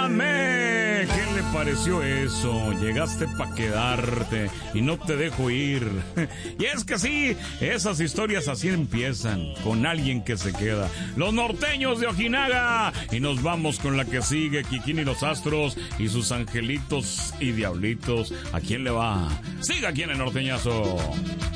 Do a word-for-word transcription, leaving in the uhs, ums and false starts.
¡Ame! ¿Qué le pareció eso? Llegaste pa' quedarte y no te dejo ir. Y es que sí, esas historias así empiezan, con alguien que se queda. Los norteños de Ojinaga. Y nos vamos con la que sigue, Kikín y los Astros y sus angelitos y diablitos. ¿A quién le va? Siga aquí en el norteñazo.